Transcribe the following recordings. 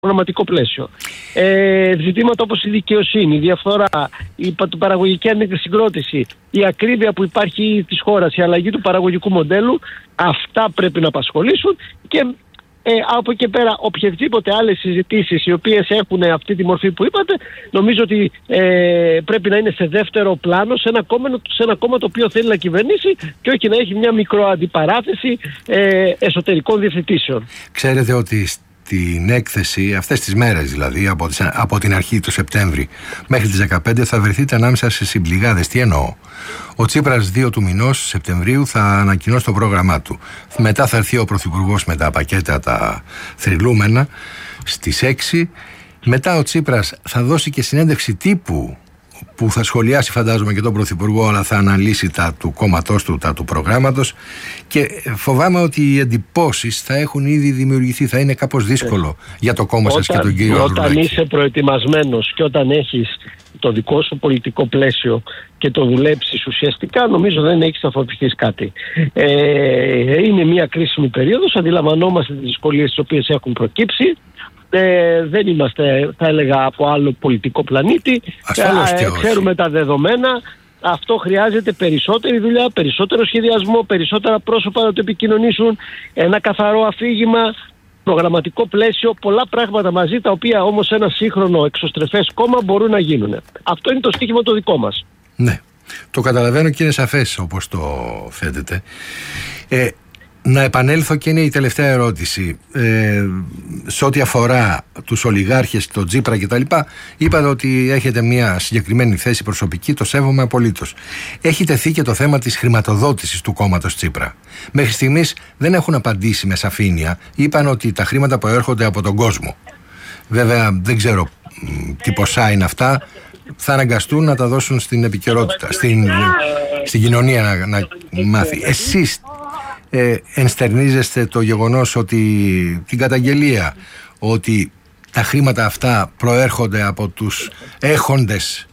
προγραμματικό πλαίσιο. Ζητήματα όπως η δικαιοσύνη, η διαφθορά, η παραγωγική ανεκδησυγκρότηση, η ακρίβεια που υπάρχει της χώρας, η αλλαγή του παραγωγικού μοντέλου, αυτά πρέπει να απασχολήσουν και από εκεί πέρα οποιασδήποτε άλλες συζητήσεις οι οποίες έχουν αυτή τη μορφή που είπατε, νομίζω ότι πρέπει να είναι σε δεύτερο πλάνο σε ένα κόμμα το οποίο θέλει να κυβερνήσει και όχι να έχει μια μικρό αντιπαράθεση εσωτερικών διευθετήσεων. Ξέρετε ότι την έκθεση, αυτές τις μέρες δηλαδή, από την αρχή του Σεπτέμβρη μέχρι τις 15 θα βρεθείτε ανάμεσα σε συμπληγάδες. Τι εννοώ? Ο Τσίπρας 2 του μηνός Σεπτεμβρίου θα ανακοινώσει το πρόγραμμά του. Μετά θα έρθει ο Πρωθυπουργός με τα πακέτα τα θρυλούμενα στις 6. Μετά ο Τσίπρας θα δώσει και συνέντευξη τύπου που θα σχολιάσει φαντάζομαι και τον Πρωθυπουργό, αλλά θα αναλύσει τα του κόμματός του, τα του προγράμματος, και φοβάμαι ότι οι εντυπώσεις θα έχουν ήδη δημιουργηθεί. Θα είναι κάπως δύσκολο για το κόμμα σας και τον κύριο Ανδρουλάκη. Όταν είσαι προετοιμασμένος και όταν έχεις το δικό σου πολιτικό πλαίσιο και το δουλέψεις ουσιαστικά, νομίζω δεν έχεις να φοβηθείς κάτι. Είναι μια κρίσιμη περίοδος, αντιλαμβανόμαστε τις δυσκολίες τις οποίες έχουν προκύψει. Δεν είμαστε, θα έλεγα, από άλλο πολιτικό πλανήτη. Ξέρουμε τα δεδομένα. Αυτό χρειάζεται περισσότερη δουλειά, περισσότερο σχεδιασμό, περισσότερα πρόσωπα να το επικοινωνήσουν, ένα καθαρό αφήγημα, προγραμματικό πλαίσιο, πολλά πράγματα μαζί, τα οποία όμως ένα σύγχρονο εξωστρεφές κόμμα μπορούν να γίνουν. Αυτό είναι το στοίχημα το δικό μας. Ναι, το καταλαβαίνω και είναι σαφές όπως το θέτετε. Να επανέλθω, και είναι η τελευταία ερώτηση, σε ό,τι αφορά τους ολιγάρχες, τον Τσίπρα κτλ. Είπατε ότι έχετε μια συγκεκριμένη θέση προσωπική, το σέβομαι απολύτως. Έχει τεθεί και το θέμα της χρηματοδότησης του κόμματος Τσίπρα. Μέχρι στιγμής δεν έχουν απαντήσει με σαφήνεια. Είπαν ότι τα χρήματα προέρχονται από τον κόσμο. Βέβαια δεν ξέρω τι ποσά είναι αυτά. Θα αναγκαστούν να τα δώσουν στην επικαιρότητα, στην κοινωνία να μάθει. Εσείς ενστερνίζεστε το γεγονός ότι την καταγγελία ότι τα χρήματα αυτά προέρχονται από τους έχοντες?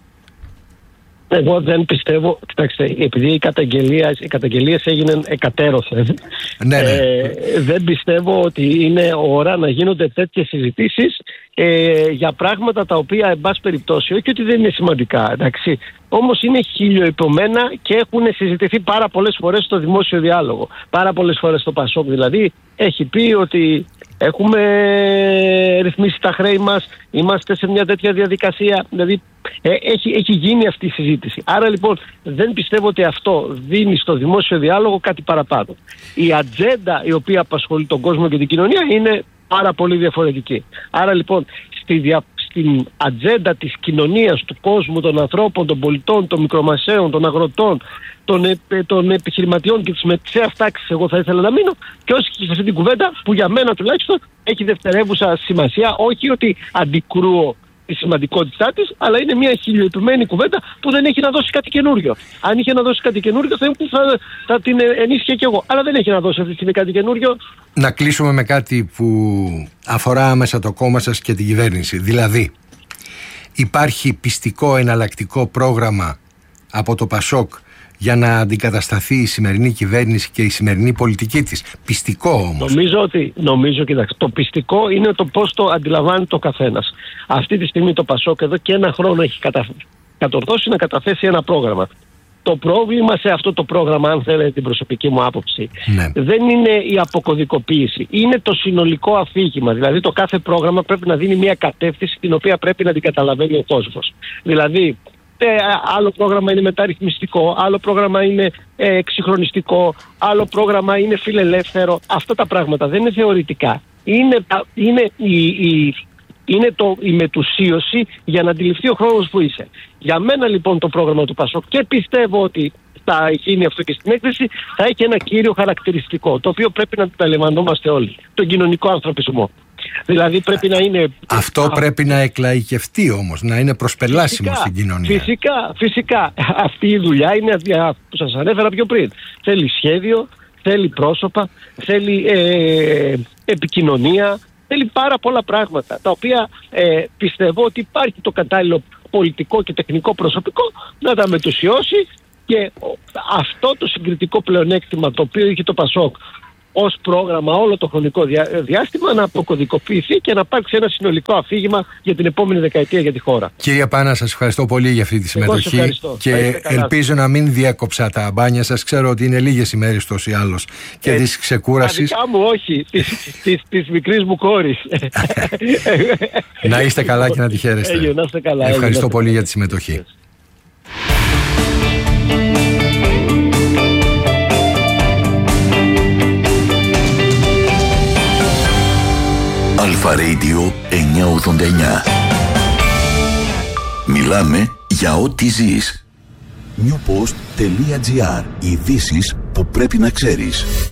Εγώ δεν πιστεύω. Κοιτάξτε, επειδή οι καταγγελίες έγιναν εκατέρωθεν, ναι. Δεν πιστεύω ότι είναι ώρα να γίνονται τέτοιες συζητήσεις για πράγματα τα οποία, εν πάση περιπτώσει, όχι ότι δεν είναι σημαντικά, εντάξει, όμως είναι χιλιοϊπωμένα και έχουν συζητηθεί πάρα πολλές φορές στο δημόσιο διάλογο. Πάρα πολλές φορές το ΠΑΣΟΚ δηλαδή έχει πει ότι έχουμε ρυθμίσει τα χρέη μας, είμαστε σε μια τέτοια διαδικασία. Δηλαδή έχει γίνει αυτή η συζήτηση. Άρα λοιπόν δεν πιστεύω ότι αυτό δίνει στο δημόσιο διάλογο κάτι παραπάνω. Η ατζέντα η οποία απασχολεί τον κόσμο και την κοινωνία είναι πάρα πολύ διαφορετική. Άρα λοιπόν στην ατζέντα της κοινωνίας, του κόσμου, των ανθρώπων, των πολιτών, των μικρομεσαίων, των αγροτών, των επιχειρηματιών και της μεσαίας τάξης, εγώ θα ήθελα να μείνω, και όσοι σε αυτή την κουβέντα που για μένα τουλάχιστον έχει δευτερεύουσα σημασία, όχι ότι αντικρούω τη σημαντικότητά της, αλλά είναι μια χιλιοεπιμένη κουβέντα που δεν έχει να δώσει κάτι καινούριο. Αν είχε να δώσει κάτι καινούριο θα την ενίσχυε κι εγώ. Αλλά δεν έχει να δώσει αυτή τη στιγμή κάτι καινούριο. Να κλείσουμε με κάτι που αφορά άμεσα το κόμμα σας και την κυβέρνηση. Δηλαδή, υπάρχει πιστικό εναλλακτικό πρόγραμμα από το ΠΑΣΟΚ για να αντικατασταθεί η σημερινή κυβέρνηση και η σημερινή πολιτική της? Πιστικό όμως. Νομίζω, κοιτάξτε, το πιστικό είναι το πώς το αντιλαμβάνεται ο καθένας. Αυτή τη στιγμή το ΠΑΣΟΚ εδώ και ένα χρόνο έχει κατορθώσει να καταθέσει ένα πρόγραμμα. Το πρόβλημα σε αυτό το πρόγραμμα, αν θέλετε την προσωπική μου άποψη, δεν είναι η αποκωδικοποίηση. Είναι το συνολικό αφήγημα. Δηλαδή το κάθε πρόγραμμα πρέπει να δίνει μια κατεύθυνση την οποία πρέπει να την καταλαβαίνει ο κόσμος. Δηλαδή, άλλο πρόγραμμα είναι μεταρρυθμιστικό, άλλο πρόγραμμα είναι εξυγχρονιστικό, άλλο πρόγραμμα είναι φιλελεύθερο. Αυτά τα πράγματα δεν είναι θεωρητικά. Είναι η μετουσίωση για να αντιληφθεί ο χρόνος που είσαι. Για μένα λοιπόν το πρόγραμμα του ΠΑΣΟΚ, και πιστεύω ότι θα γίνει αυτό και στην έκθεση, θα έχει ένα κύριο χαρακτηριστικό, το οποίο πρέπει να αντιλαμβανόμαστε όλοι. Τον κοινωνικό ανθρωπισμό. Δηλαδή πρέπει να είναι... Αυτό πρέπει να εκλαϊκευτεί όμως, να είναι προσπελάσιμο στην κοινωνία. Φυσικά. Αυτή η δουλειά είναι που σας ανέφερα πιο πριν. Θέλει σχέδιο, θέλει πρόσωπα, θέλει επικοινωνία, θέλει πάρα πολλά πράγματα, τα οποία πιστεύω ότι υπάρχει το κατάλληλο πολιτικό και τεχνικό προσωπικό να τα μετουσιώσει, και αυτό το συγκριτικό πλεονέκτημα το οποίο είχε το ΠΑΣΟΚ ως πρόγραμμα όλο το χρονικό διάστημα να αποκωδικοποιηθεί και να υπάρξει ένα συνολικό αφήγημα για την επόμενη δεκαετία για τη χώρα. Κύριε Πάνα, σας ευχαριστώ πολύ για αυτή τη συμμετοχή και ελπίζω να μην διέκοψα τα μπάνια σας. Ξέρω ότι είναι λίγες ημέρες τόσοι ή άλλως και της ξεκούρασης. Τα δικά μου όχι, της μικρής μου κόρης. Να είστε καλά και να τη χαίρεστε. Ευχαριστώ πολύ για τη συμμετοχή. Αλφα Radio 989. Μιλάμε για ό,τι ζεις. Newpost.gr. Ειδήσεις που πρέπει να ξέρεις.